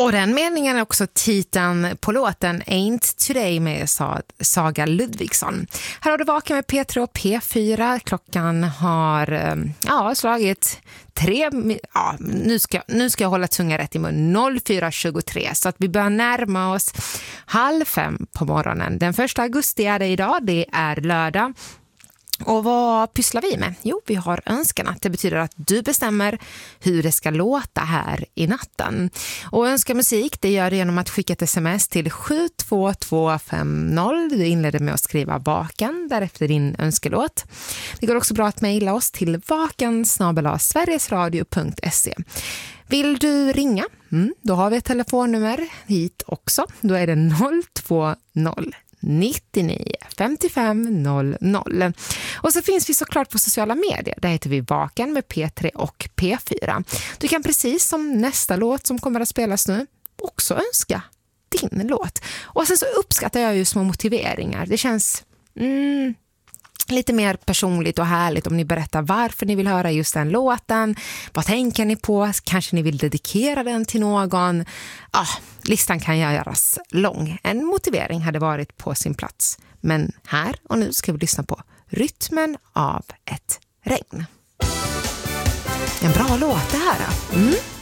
Och den meningen är också titeln på låten Ain't Today med Saga Ludvigsson. Här har du Vaken med P3 och P4. Klockan har slagit 3. Ja, nu ska jag hålla tunga rätt i mun. 04.23, så att vi börjar närma oss 4:30 på morgonen. Den 1 augusti är det idag. Det är lördag. Och vad pysslar vi med? Jo, vi har önskan. Det betyder att du bestämmer hur det ska låta här i natten. Och önska musik, det gör du genom att skicka ett sms till 72250. Du inleder med att skriva vaken, därefter din önskelåt. Det går också bra att mejla oss till vaken@sverigesradio.se. Vill du ringa? Då har vi ett telefonnummer hit också. Då är det 020 99 55 00. Och så finns vi såklart på sociala medier. Där heter vi Vaken med P3 och P4. Du kan precis som nästa låt som kommer att spelas nu också önska din låt. Och sen så uppskattar jag ju små motiveringar. Det känns lite mer personligt och härligt om ni berättar varför ni vill höra just den låten. Vad tänker ni på? Kanske ni vill dedikera den till någon? Listan kan göras lång. En motivering hade varit på sin plats. Men här och nu ska vi lyssna på Rytmen av ett regn. En bra låt det här.